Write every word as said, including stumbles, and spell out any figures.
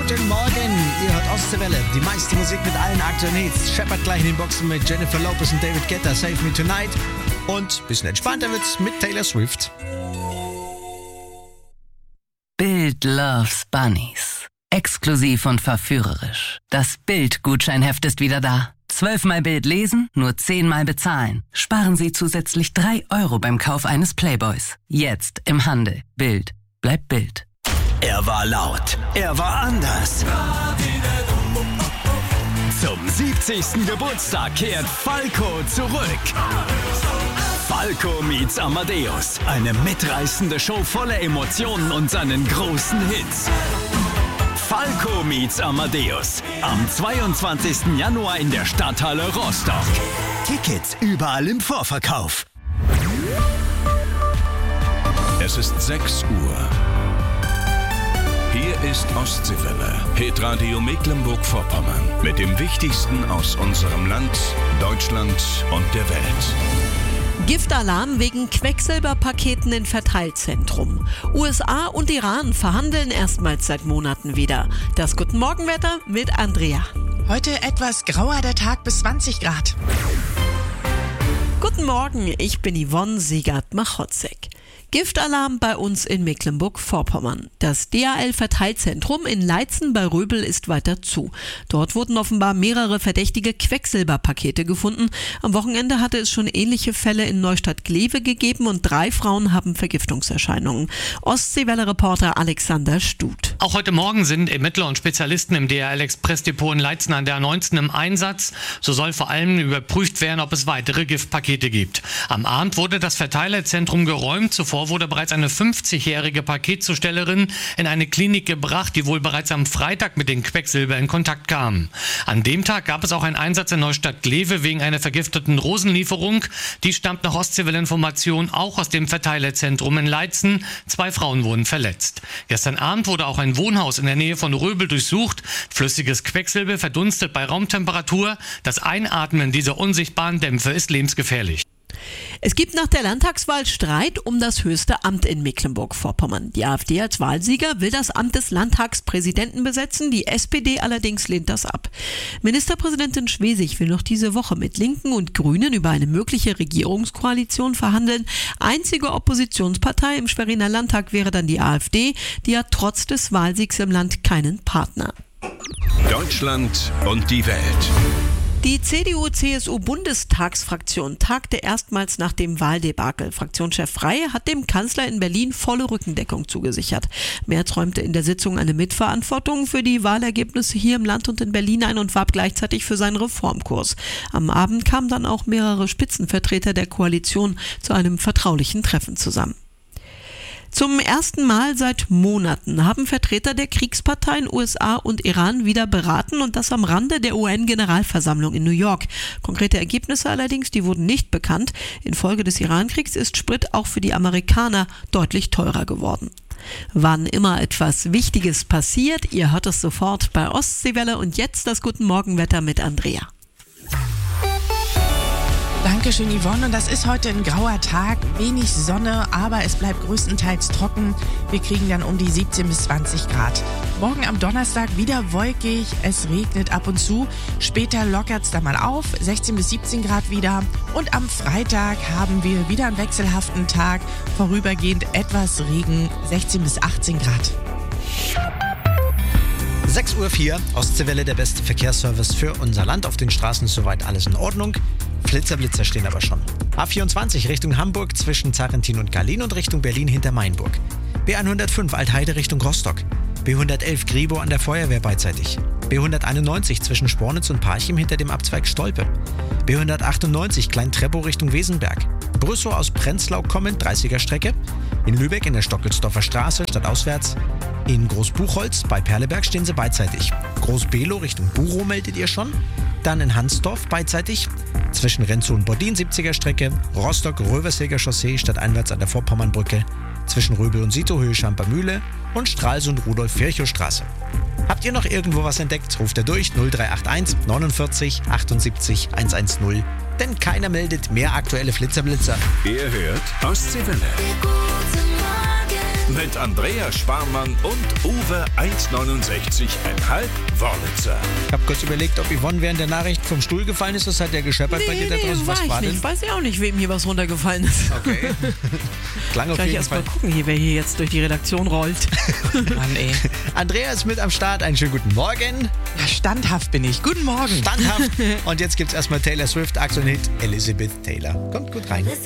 Guten Morgen, ihr hört Ostseewelle, die meiste Musik mit allen aktuellen Hits. Shepard gleich in den Boxen mit Jennifer Lopez und David Guetta, Save Me Tonight. Und ein bisschen entspannter wird's mit Taylor Swift. Bild loves Bunnies. Exklusiv und verführerisch. Das Bild-Gutscheinheft ist wieder da. Zwölfmal Bild lesen, nur zehnmal bezahlen. Sparen Sie zusätzlich drei Euro beim Kauf eines Playboys. Jetzt im Handel. Bild. Bleibt Bild. Er war laut. Er war anders. Zum siebzigsten Geburtstag kehrt Falco zurück. Falco meets Amadeus. Eine mitreißende Show voller Emotionen und seinen großen Hits. Falco meets Amadeus. Am zweiundzwanzigsten Januar in der Stadthalle Rostock. Tickets überall im Vorverkauf. Es ist sechs Uhr. Hier ist Ostseewelle, Hitradio Mecklenburg-Vorpommern. Mit dem Wichtigsten aus unserem Land, Deutschland und der Welt. Giftalarm wegen Quecksilberpaketen in Verteilzentrum. U S A und Iran verhandeln erstmals seit Monaten wieder. Das Guten Morgenwetter mit Andrea. Heute etwas grauer der Tag bis zwanzig Grad. Guten Morgen, ich bin Yvonne Siegert-Machotzek. Giftalarm bei uns in Mecklenburg-Vorpommern. Das D H L-Verteilzentrum in Leitzen bei Röbel ist weiter zu. Dort wurden offenbar mehrere verdächtige Quecksilberpakete gefunden. Am Wochenende hatte es schon ähnliche Fälle in Neustadt-Glewe gegeben und drei Frauen haben Vergiftungserscheinungen. Ostseewelle-Reporter Alexander Stut. Auch heute Morgen sind Ermittler und Spezialisten im D H L-Express-Depot in Leitzen an der A neunzehn im Einsatz. So soll vor allem überprüft werden, ob es weitere Giftpakete gibt. Am Abend wurde das Verteilerzentrum geräumt. Zuvor wurde bereits eine fünfzigjährige Paketzustellerin in eine Klinik gebracht, die wohl bereits am Freitag mit dem Quecksilber in Kontakt kam. An dem Tag gab es auch einen Einsatz in Neustadt-Glewe wegen einer vergifteten Rosenlieferung. Die stammt nach Ostseewelle-Information auch aus dem Verteilerzentrum in Leitzen. Zwei Frauen wurden verletzt. Gestern Abend wurde auch ein Wohnhaus in der Nähe von Röbel durchsucht. Flüssiges Quecksilber verdunstet bei Raumtemperatur. Das Einatmen dieser unsichtbaren Dämpfe ist lebensgefährlich. Es gibt nach der Landtagswahl Streit um das höchste Amt in Mecklenburg-Vorpommern. Die AfD als Wahlsieger will das Amt des Landtagspräsidenten besetzen, die S P D allerdings lehnt das ab. Ministerpräsidentin Schwesig will noch diese Woche mit Linken und Grünen über eine mögliche Regierungskoalition verhandeln. Einzige Oppositionspartei im Schweriner Landtag wäre dann die AfD, die hat trotz des Wahlsiegs im Land keinen Partner. Deutschland und die Welt. Die C D U C S U-Bundestagsfraktion tagte erstmals nach dem Wahldebakel. Fraktionschef Frey hat dem Kanzler in Berlin volle Rückendeckung zugesichert. Merz räumte in der Sitzung eine Mitverantwortung für die Wahlergebnisse hier im Land und in Berlin ein und warb gleichzeitig für seinen Reformkurs. Am Abend kamen dann auch mehrere Spitzenvertreter der Koalition zu einem vertraulichen Treffen zusammen. Zum ersten Mal seit Monaten haben Vertreter der Kriegsparteien U S A und Iran wieder beraten und das am Rande der U N-Generalversammlung in New York. Konkrete Ergebnisse allerdings, die wurden nicht bekannt. Infolge des Irankriegs ist Sprit auch für die Amerikaner deutlich teurer geworden. Wann immer etwas Wichtiges passiert, ihr hört es sofort bei Ostseewelle und jetzt das Guten Morgenwetter mit Andrea. Dankeschön, Yvonne. Und das ist heute ein grauer Tag, wenig Sonne, aber es bleibt größtenteils trocken. Wir kriegen dann um die siebzehn bis zwanzig Grad. Morgen am Donnerstag wieder wolkig, es regnet ab und zu. Später lockert es dann mal auf, sechzehn bis siebzehn Grad wieder. Und am Freitag haben wir wieder einen wechselhaften Tag, vorübergehend etwas Regen, sechzehn bis achtzehn Grad. sechs Uhr vier, Ostseewelle, der beste Verkehrsservice für unser Land. Auf den Straßen ist soweit alles in Ordnung. Flitzer-Blitzer stehen aber schon. A vierundzwanzig Richtung Hamburg zwischen Zarentin und Garlin und Richtung Berlin hinter Mainburg. B hundertfünf Altheide Richtung Rostock. B hundertelf Gribo an der Feuerwehr beidseitig. B hunderteinundneunzig zwischen Spornitz und Parchim hinter dem Abzweig Stolpe. B hundertachtundneunzig Klein-Treppow Richtung Wesenberg. Brüssow aus Prenzlau kommend dreißiger Strecke. In Lübeck in der Stockelsdorfer Straße stadtauswärts. In Großbuchholz bei Perleberg stehen sie beidseitig. Groß-Below Richtung Burow meldet ihr schon. Dann in Hansdorf beidseitig. Zwischen Renzow und Bordin siebziger Strecke. Rostock-Röversäger Chaussee stadteinwärts an der Vorpommernbrücke. Zwischen Röbel und Sitohöhe Schampermühle. Und Stralsund Rudolf-Virchow Straße. Habt ihr noch irgendwo was entdeckt? Ruft er durch null drei acht eins neunundvierzig achtundsiebzig hundertzehn. Denn keiner meldet mehr aktuelle Flitzer-Blitzer. Ihr hört Ostseewelle. Guten Morgen. mit Andrea Sparmann und Uwe eins neunundsechzig Komma fünf Wörlitzer. Ich habe kurz überlegt, ob Yvonne während der Nachricht vom Stuhl gefallen ist. Das hat ja gescheppert bei dir da draußen. war Was ich war nicht. denn? Weiß ich auch nicht, wem hier was runtergefallen ist. Okay. Klang auf Gleich jeden erst Fall. mal gucken, hier, wer hier jetzt durch die Redaktion rollt. Mann, ey. Andrea ist mit am Start. Einen schönen guten Morgen. Ja, standhaft bin ich. Guten Morgen. Standhaft. Und jetzt gibt's erstmal Taylor Swift, Axel Hit, Elizabeth Taylor. Kommt gut rein.